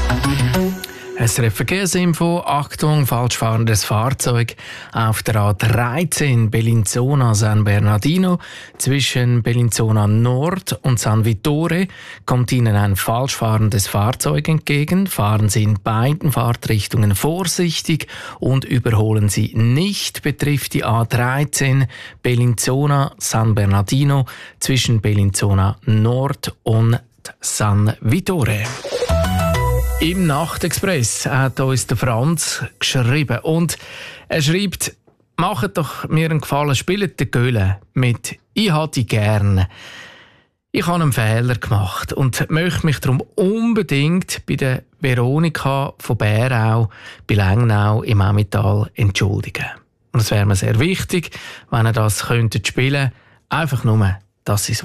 SRF Verkehrsinfo, Achtung, falsch fahrendes Fahrzeug auf der A13 Bellinzona-San Bernardino. Zwischen Bellinzona Nord und San Vittore kommt Ihnen ein falsch fahrendes Fahrzeug entgegen. Fahren Sie in beiden Fahrtrichtungen vorsichtig und überholen Sie nicht. Betrifft die A13 Bellinzona-San Bernardino zwischen Bellinzona Nord und San Vittore. Im Nachtexpress hat uns der Franz geschrieben und er schreibt: «Macht doch mir einen Gefallen, spielt den Göhle mit ‹Ich habe dich gern›. Ich habe einen Fehler gemacht und möchte mich darum unbedingt bei der Veronika von Bärau bei Lengnau im Emmental entschuldigen. Und es wäre mir sehr wichtig, wenn ihr das könntet spielen, einfach nur, dass sie es